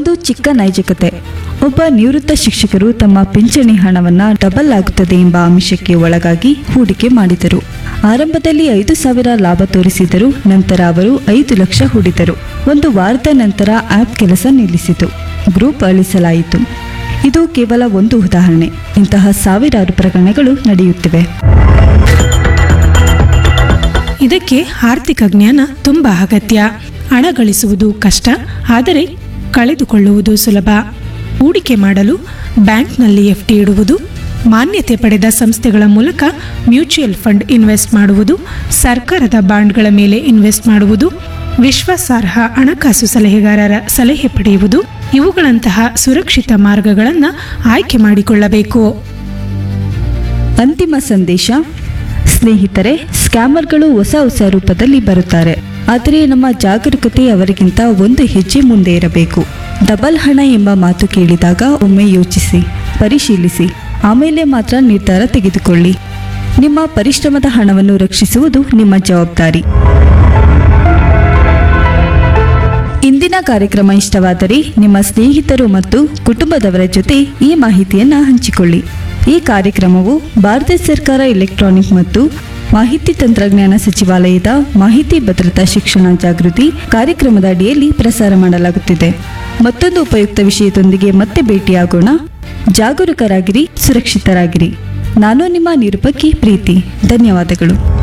ಒಂದು ಚಿಕ್ಕ ನೈಜಕತೆ. ಒಬ್ಬ ನಿವೃತ್ತ ಶಿಕ್ಷಕರು ತಮ್ಮ ಪಿಂಚಣಿ ಹಣವನ್ನು ಡಬಲ್ ಆಗುತ್ತದೆ ಎಂಬ ಆಮಿಷಕ್ಕೆ ಒಳಗಾಗಿ ಹೂಡಿಕೆ ಮಾಡಿದರು. ಆರಂಭದಲ್ಲಿ 5,000 ಲಾಭ ತೋರಿಸಿದರು. ನಂತರ ಅವರು 5 ಲಕ್ಷ ಹೂಡಿದರು. ಒಂದು ವಾರದ ನಂತರ ಆ್ಯಪ್ ಕೆಲಸ ನಿಲ್ಲಿಸಿತು. ಗ್ರೂಪ್ ಅಳಿಸಲಾಯಿತು. ಇದು ಕೇವಲ ಒಂದು ಉದಾಹರಣೆ. ಇಂತಹ ಸಾವಿರಾರು ಪ್ರಕರಣಗಳು ನಡೆಯುತ್ತಿವೆ. ಇದಕ್ಕೆ ಆರ್ಥಿಕ ಜ್ಞಾನ ತುಂಬಾ ಅಗತ್ಯ. ಹಣ ಗಳಿಸುವುದು ಕಷ್ಟ, ಆದರೆ ಕಳೆದುಕೊಳ್ಳುವುದು ಸುಲಭ. ಹೂಡಿಕೆ ಮಾಡಲು ಬ್ಯಾಂಕ್ನಲ್ಲಿ ಎಫ್ಡಿ ಇಡುವುದು, ಮಾನ್ಯತೆ ಪಡೆದ ಸಂಸ್ಥೆಗಳ ಮೂಲಕ ಮ್ಯೂಚುಯಲ್ ಫಂಡ್ ಇನ್ವೆಸ್ಟ್ ಮಾಡುವುದು, ಸರ್ಕಾರದ ಬಾಂಡ್ಗಳ ಮೇಲೆ ಇನ್ವೆಸ್ಟ್ ಮಾಡುವುದು, ವಿಶ್ವಾಸಾರ್ಹ ಹಣಕಾಸು ಸಲಹೆಗಾರರ ಸಲಹೆ ಪಡೆಯುವುದು, ಇವುಗಳಂತಹ ಸುರಕ್ಷಿತ ಮಾರ್ಗಗಳನ್ನು ಆಯ್ಕೆ ಮಾಡಿಕೊಳ್ಳಬೇಕು. ಅಂತಿಮ ಸಂದೇಶ: ಸ್ನೇಹಿತರೆ, ಸ್ಕ್ಯಾಮರ್ಗಳು ಹೊಸ ರೂಪದಲ್ಲಿ ಬರುತ್ತಾರೆ. ಆದರೆ ನಮ್ಮ ಜಾಗರೂಕತೆ ಅವರಿಗಿಂತ ಒಂದು ಹೆಜ್ಜೆ ಮುಂದೆ ಇರಬೇಕು. ಡಬಲ್ ಹಣ ಎಂಬ ಮಾತು ಕೇಳಿದಾಗ ಒಮ್ಮೆ ಯೋಚಿಸಿ, ಪರಿಶೀಲಿಸಿ, ಆಮೇಲೆ ಮಾತ್ರ ನಿರ್ಧಾರ ತೆಗೆದುಕೊಳ್ಳಿ. ನಿಮ್ಮ ಪರಿಶ್ರಮದ ಹಣವನ್ನು ರಕ್ಷಿಸುವುದು ನಿಮ್ಮ ಜವಾಬ್ದಾರಿ. ಇಂದಿನ ಕಾರ್ಯಕ್ರಮ ಇಷ್ಟವಾದರೆ ನಿಮ್ಮ ಸ್ನೇಹಿತರು ಮತ್ತು ಕುಟುಂಬದವರ ಜೊತೆ ಈ ಮಾಹಿತಿಯನ್ನು ಹಂಚಿಕೊಳ್ಳಿ. ಈ ಕಾರ್ಯಕ್ರಮವು ಭಾರತ ಸರ್ಕಾರ ಎಲೆಕ್ಟ್ರಾನಿಕ್ ಮತ್ತು ಮಾಹಿತಿ ತಂತ್ರಜ್ಞಾನ ಸಚಿವಾಲಯದ ಮಾಹಿತಿ ಭದ್ರತಾ ಶಿಕ್ಷಣ ಜಾಗೃತಿ ಕಾರ್ಯಕ್ರಮದ ಅಡಿಯಲ್ಲಿ ಪ್ರಸಾರ ಮಾಡಲಾಗುತ್ತಿದೆ. ಮತ್ತೊಂದು ಉಪಯುಕ್ತ ವಿಷಯದೊಂದಿಗೆ ಮತ್ತೆ ಭೇಟಿಯಾಗೋಣ. ಜಾಗರೂಕರಾಗಿರಿ, ಸುರಕ್ಷಿತರಾಗಿರಿ. ನಾನು ನಿಮ್ಮ ನಿರೂಪಕಿ ಪ್ರೀತಿ. ಧನ್ಯವಾದಗಳು.